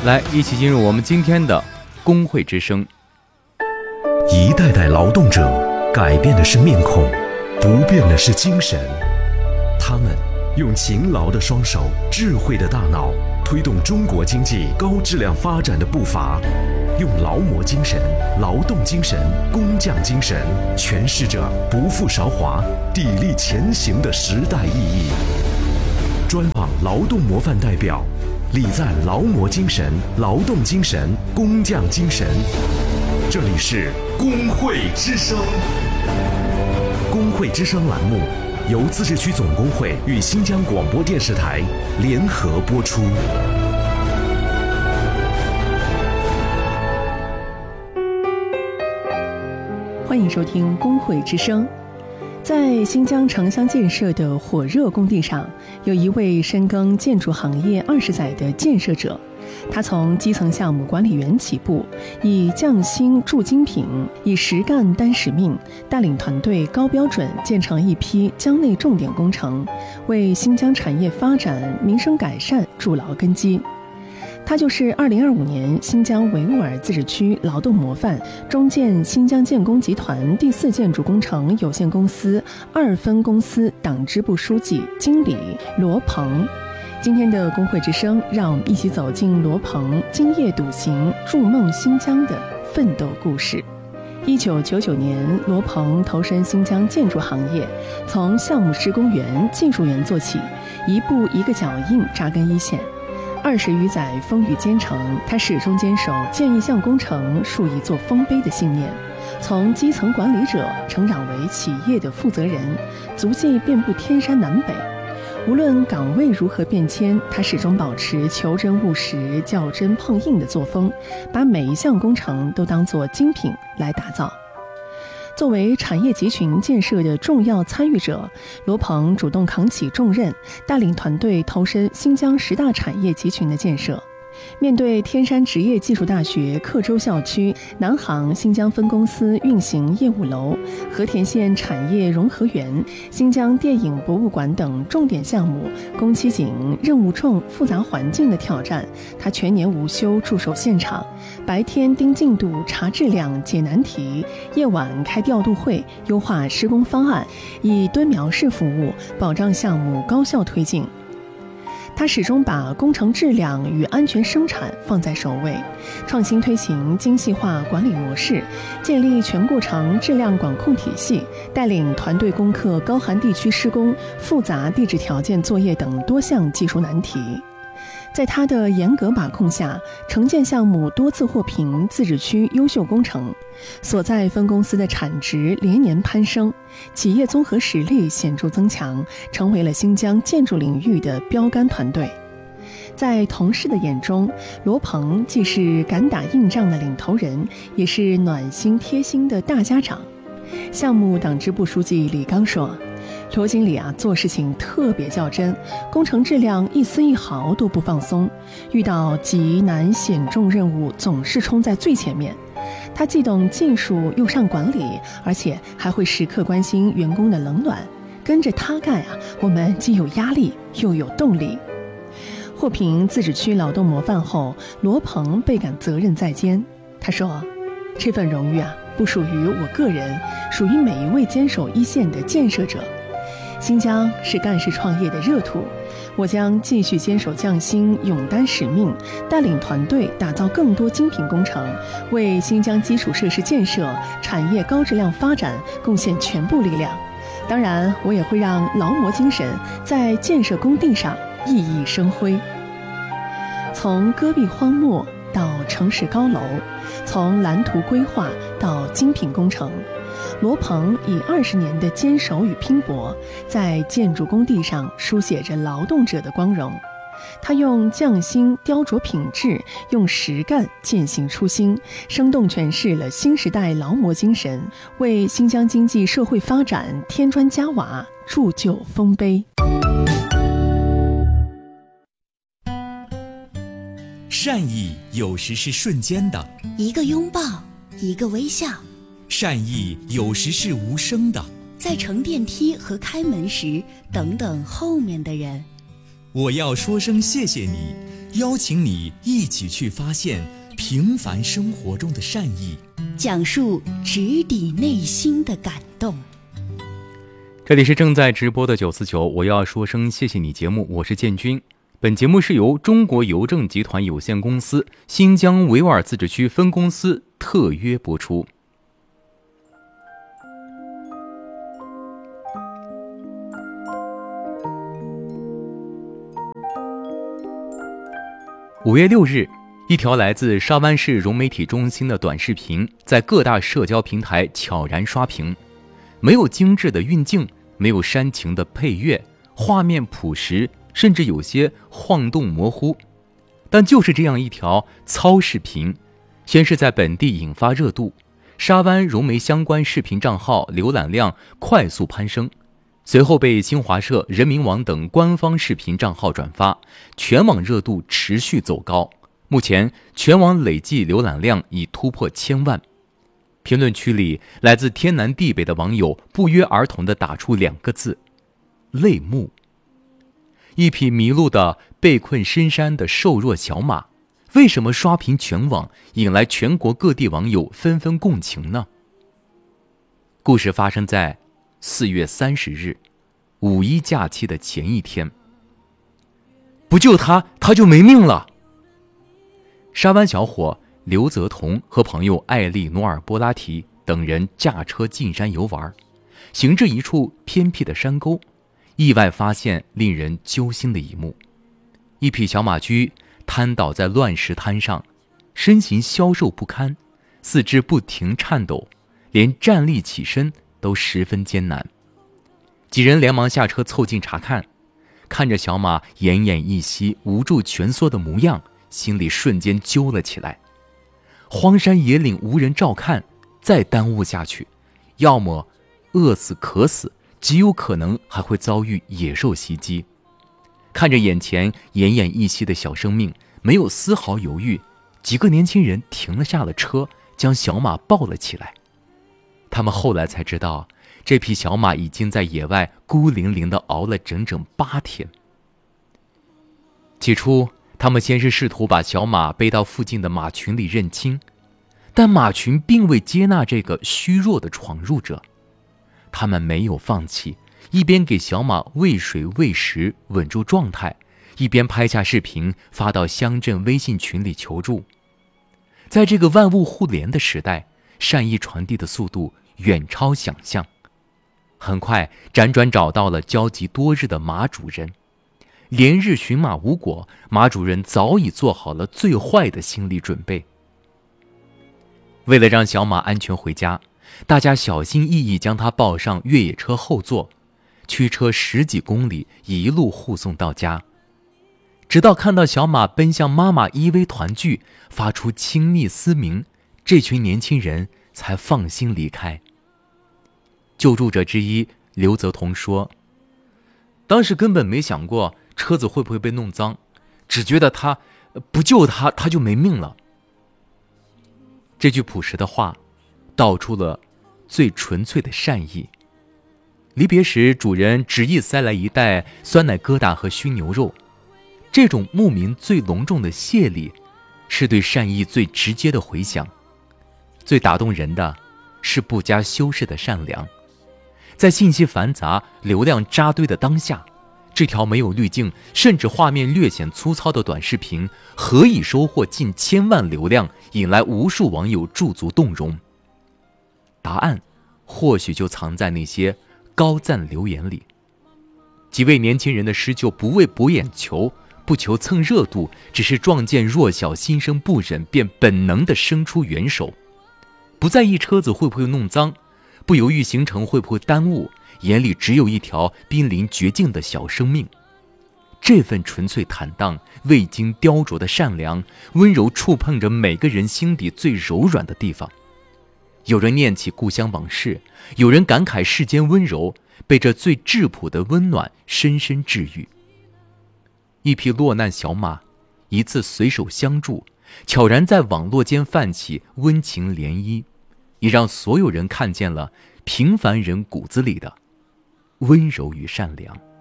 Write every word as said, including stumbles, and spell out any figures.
来，一起进入我们今天的工会之声。 一代代劳动者改变的是面孔，不变的是精神。他们用勤劳的双手、智慧的大脑，推动中国经济高质量发展的步伐，用劳模精神、劳动精神、工匠精神，诠释着不负韶华、砥砺前行的时代意义。专访劳动模范代表，礼赞劳模精神、劳动精神、工匠精神。这里是工会之声。工会之声栏目由自治区总工会与新疆广播电视台联合播出。 欢迎收听工会之声。在新疆城乡建设的火热工地上，有一位深耕建筑行业二十载的建设者。他从基层项目管理员起步，以匠心铸精品，以实干担使命，带领团队高标准建成一批疆内重点工程，为新疆产业发展、民生改善筑牢根基。他就是二零二五年新疆维吾尔自治区劳动模范、中建新疆建工集团第四建筑工程有限公司二分公司党支部书记、经理罗鹏。今天的工会之声，让我们一起走进罗鹏今夜笃行、筑梦新疆的奋斗故事。一九九九年，罗鹏投身新疆建筑行业，从项目施工员、技术员做起，一步一个脚印扎根一线。二十余载风雨兼程，他始终坚守建一项工程树一座丰碑的信念，从基层管理者成长为企业的负责人，足迹遍布天山南北。无论岗位如何变迁，他始终保持求真务实、较真碰硬的作风，把每一项工程都当作精品来打造。作为产业集群建设的重要参与者，罗鹏主动扛起重任，带领团队投身新疆十大产业集群的建设。面对天山职业技术大学克州校区、南航新疆分公司运行业务楼、和田县产业融合园、新疆电影博物馆等重点项目，工期紧、任务重、复杂环境的挑战，他全年无休驻守现场，白天盯进度、查质量、解难题，夜晚开调度会，优化施工方案，以蹲苗式服务，保障项目高效推进。他始终把工程质量与安全生产放在首位，创新推行精细化管理模式，建立全过程质量管控体系，带领团队攻克高寒地区施工、复杂地质条件作业等多项技术难题。在他的严格把控下，承建项目多次获评自治区优秀工程，所在分公司的产值连年攀升，企业综合实力显著增强，成为了新疆建筑领域的标杆团队。在同事的眼中，罗鹏既是敢打硬仗的领头人，也是暖心贴心的大家长。项目党支部书记李刚说，罗经理啊，做事情特别较真，工程质量一丝一毫都不放松，遇到极难险重任务总是冲在最前面。他既懂技术又善管理，而且还会时刻关心员工的冷暖。跟着他干啊，我们既有压力又有动力。获评自治区劳动模范后，罗鹏倍感责任在肩。他说，这份荣誉啊，不属于我个人，属于每一位坚守一线的建设者。新疆是干事创业的热土，我将继续坚守匠心，勇担使命，带领团队打造更多精品工程，为新疆基础设施建设、产业高质量发展贡献全部力量。当然，我也会让劳模精神在建设工地上熠熠生辉。从戈壁荒漠到城市高楼，从蓝图规划到精品工程，罗鹏以二十年的坚守与拼搏，在建筑工地上书写着劳动者的光荣。他用匠心雕琢品质，用实干践行初心，生动诠释了新时代劳模精神，为新疆经济社会发展添砖加瓦，铸就丰碑。 善意有时是瞬间的， 一个拥抱，一个微笑； 善意有时是无声的， 在乘电梯和开门时，等等后面的人。 我要说声谢谢你， 邀请你一起去发现平凡生活中的善意， 讲述直抵内心的感动。 这里是正在直播的九四九，我要说声谢谢你节目，我是建军。本节目是由中国邮政集团有限公司新疆维吾尔自治区分公司特约播出。五月六日，一条来自沙湾市融媒体中心的短视频在各大社交平台悄然刷屏。没有精致的运镜，没有煽情的配乐，画面朴实，甚至有些晃动模糊。但就是这样一条糙视频，先是在本地引发热度，沙湾融媒相关视频账号浏览量快速攀升，随后被新华社、人民网等官方视频账号转发，全网热度持续走高。目前全网累计浏览量已突破千万。评论区里，来自天南地北的网友不约而同地打出两个字：泪目。一匹迷路的被困深山的瘦弱小马，为什么刷屏全网，引来全国各地网友纷纷共情呢？故事发生在四月三十日，五一假期的前一天。不救他，他就没命了。沙湾小伙刘泽彤和朋友艾丽努尔波拉提等人驾车进山游玩，行至一处偏僻的山沟，意外发现令人揪心的一幕：一匹小马驹瘫倒在乱石滩上，身形消瘦不堪，四肢不停颤抖，连站立起身都十分艰难。几人连忙下车凑近查看，看着小马奄奄一息、无助蜷缩的模样，心里瞬间揪了起来。荒山野岭无人照看，再耽误下去，要么饿死渴死，极有可能还会遭遇野兽袭击。看着眼前奄奄一息的小生命，没有丝毫犹豫，几个年轻人停了下了车，将小马抱了起来。他们后来才知道，这匹小马已经在野外孤零零地熬了整整八天。起初他们先是试图把小马背到附近的马群里认亲，但马群并未接纳这个虚弱的闯入者。他们没有放弃，一边给小马喂水喂食稳住状态，一边拍下视频发到乡镇微信群里求助。在这个万物互联的时代，善意传递的速度远超想象。很快辗转找到了焦急多日的马主人，连日寻马无果，马主人早已做好了最坏的心理准备。为了让小马安全回家，大家小心翼翼将它抱上越野车后座，驱车十几公里，一路护送到家。直到看到小马奔向妈妈依偎团聚，发出亲昵嘶鸣，这群年轻人才放心离开。救助者之一刘泽彤说，当时根本没想过车子会不会被弄脏，只觉得他不救他他就没命了。这句朴实的话道出了最纯粹的善意。离别时，主人执意塞来一袋酸奶疙瘩和熏牛肉，这种牧民最隆重的谢礼，是对善意最直接的回响。最打动人的是不加修饰的善良。在信息繁杂、流量扎堆的当下，这条没有滤镜，甚至画面略显粗糙的短视频，何以收获近千万流量，引来无数网友驻足动容？答案或许就藏在那些高赞留言里。几位年轻人的施救不为博眼球，不求蹭热度，只是撞见弱小心生不忍，便本能地伸出援手，不在意车子会不会弄脏，不犹豫行程会不会耽误，眼里只有一条濒临绝境的小生命。这份纯粹坦荡、未经雕琢的善良，温柔触碰着每个人心底最柔软的地方。有人念起故乡往事，有人感慨世间温柔，被这最质朴的温暖深深治愈。一匹落难小马，一次随手相助，悄然在网络间泛起温情涟漪，也让所有人看见了平凡人骨子里的温柔与善良。